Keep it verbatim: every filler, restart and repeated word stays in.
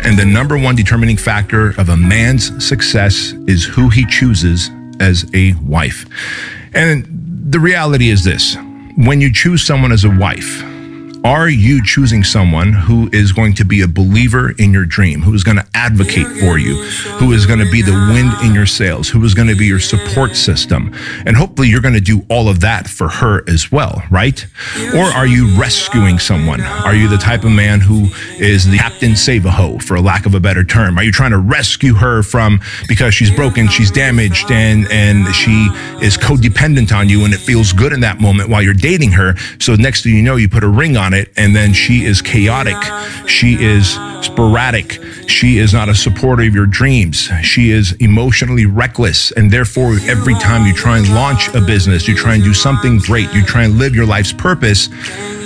And the number one determining factor of a man's success is who he chooses as a wife. And the reality is this: when you choose someone as a wife, are you choosing someone who is going to be a believer in your dream, who is going to advocate for you, who is going to be the wind in your sails, who is going to be your support system? And hopefully you're going to do all of that for her as well, right? Or are you rescuing someone? Are you the type of man who is the Captain Save-A-Ho, for a lack of a better term? Are you trying to rescue her from, because she's broken, she's damaged, and, and she is codependent on you, and it feels good in that moment while you're dating her, so next thing you know, you put a ring on it, and then she is chaotic, she is sporadic, she is not a supporter of your dreams, she is emotionally reckless, and therefore every time you try and launch a business, you try and do something great, you try and live your life's purpose,